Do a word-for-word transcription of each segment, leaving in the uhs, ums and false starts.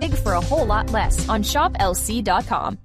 big for a whole lot less on shop L C dot com.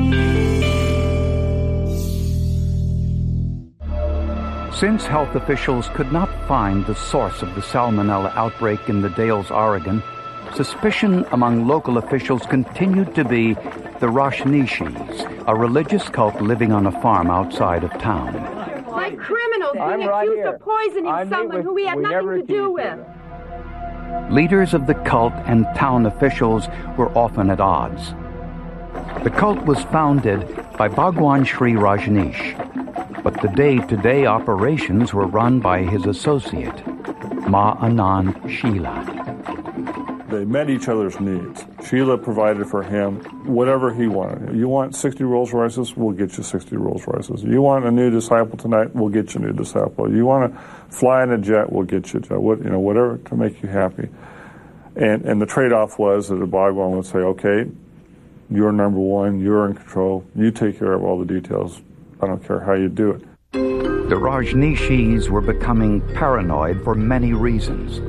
Since health officials could not find the source of the salmonella outbreak in the Dalles, Oregon, suspicion among local officials continued to be the Rajneeshis, a religious cult living on a farm outside of town. Like criminals being right accused here. of poisoning I'm someone with- who we had we never nothing to do accused with. Leaders of the cult and town officials were often at odds. The cult was founded by Bhagwan Sri Rajneesh, but the day-to-day operations were run by his associate, Ma Anand Sheela. They met each other's needs. Sheila provided for him whatever he wanted. You want sixty Rolls Royces? We'll get you sixty Rolls Royces. You want a new disciple tonight? We'll get you a new disciple. You want to fly in a jet? We'll get you a jet. What, you know, whatever to make you happy. And and the trade-off was that the Bhagwan would say, okay, you're number one, you're in control, you take care of all the details. I don't care how you do it. The Rajneeshis were becoming paranoid for many reasons.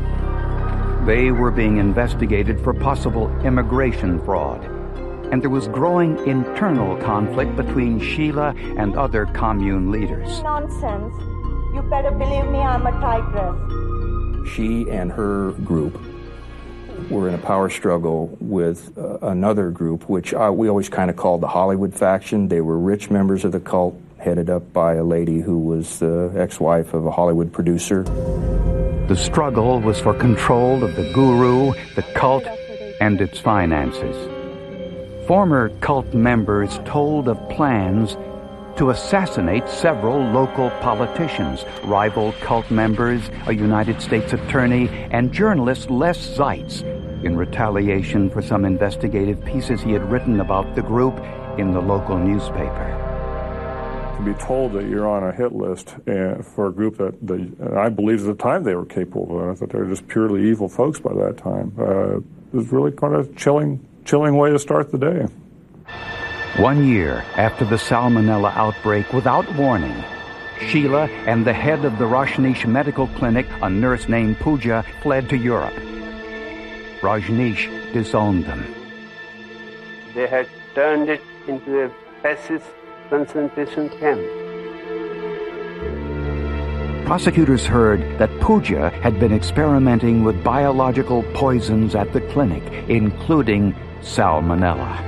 They were being investigated for possible immigration fraud, and there was growing internal conflict between Sheela and other commune leaders. Nonsense. You better believe me, I'm a tigress. She and her group were in a power struggle with uh, another group, which uh, we always kind of called the Hollywood faction. They were rich members of the cult, headed up by a lady who was the ex-wife of a Hollywood producer. The struggle was for control of the guru, the cult, and its finances. Former cult members told of plans to assassinate several local politicians, rival cult members, a United States attorney, and journalist Les Zeitz, in retaliation for some investigative pieces he had written about the group in the local newspaper. To be told that you're on a hit list and for a group that they, and I believed at the time they were capable of it. I thought they were just purely evil folks by that time. Uh, it was really kind of a chilling, chilling way to start the day. One year after the salmonella outbreak, without warning, Sheela and the head of the Rajneesh Medical Clinic, a nurse named Pooja, fled to Europe. Rajneesh disowned them. They had turned it into a fascist concentration camp. Prosecutors heard that Pooja had been experimenting with biological poisons at the clinic, including salmonella.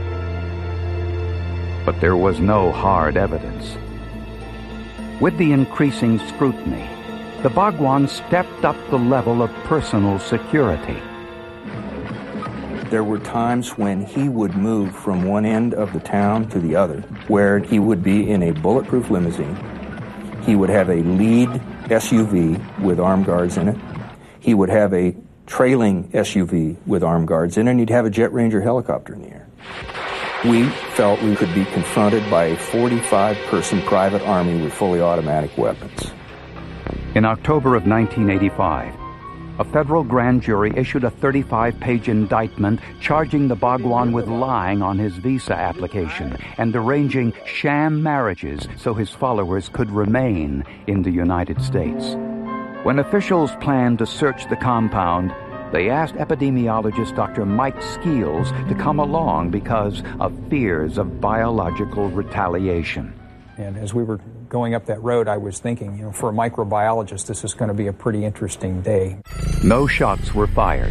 But there was no hard evidence. With the increasing scrutiny, the Bhagwan stepped up the level of personal security. There were times when he would move from one end of the town to the other, where he would be in a bulletproof limousine. He would have a lead S U V with armed guards in it. He would have a trailing S U V with armed guards in it, and he'd have a Jet Ranger helicopter in the air. We felt we could be confronted by a forty-five person private army with fully automatic weapons. In October of nineteen eighty-five, a federal grand jury issued a thirty-five page indictment charging the Bhagwan with lying on his visa application and arranging sham marriages so his followers could remain in the United States. When officials planned to search the compound, they asked epidemiologist Doctor Mike Skeels to come along because of fears of biological retaliation. And as we were going up that road, I was thinking, you know, for a microbiologist, this is going to be a pretty interesting day. No shots were fired.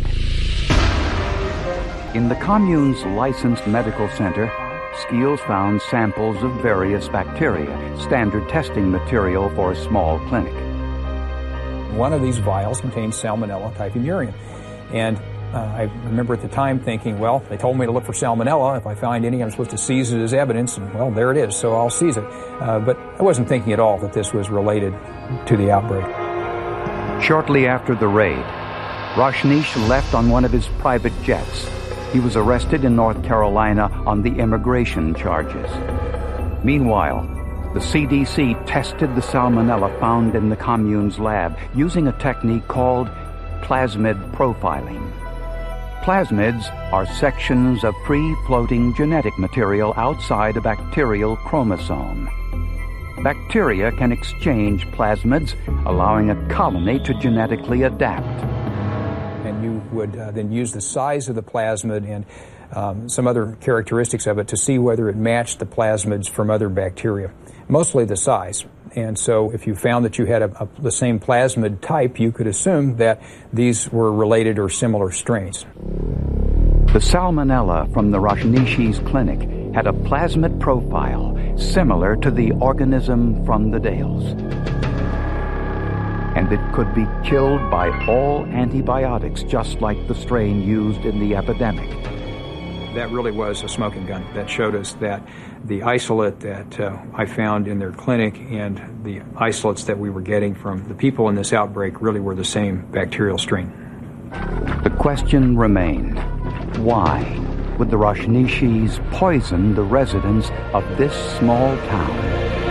In the commune's licensed medical center, Skeels found samples of various bacteria, standard testing material for a small clinic. One of these vials contained Salmonella typhimurium murium. And uh, I remember at the time thinking, well, they told me to look for Salmonella. If I find any, I'm supposed to seize it as evidence, and well, there it is, so I'll seize it. Uh, but I wasn't thinking at all that this was related to the outbreak. Shortly after the raid, Rajneesh left on one of his private jets. He was arrested in North Carolina on the immigration charges. Meanwhile, the C D C tested the salmonella found in the commune's lab using a technique called plasmid profiling. Plasmids are sections of free-floating genetic material outside a bacterial chromosome. Bacteria can exchange plasmids, allowing a colony to genetically adapt. and you would uh, then use the size of the plasmid and um, some other characteristics of it to see whether it matched the plasmids from other bacteria, mostly the size. And so if you found that you had a, a, the same plasmid type, you could assume that these were related or similar strains. The Salmonella from the Rajneeshis clinic had a plasmid profile similar to the organism from the Dales. And it could be killed by all antibiotics, just like the strain used in the epidemic. That really was a smoking gun. That showed us that the isolate that uh, I found in their clinic and the isolates that we were getting from the people in this outbreak really were the same bacterial strain. The question remained, why would the Rajneeshis poison the residents of this small town?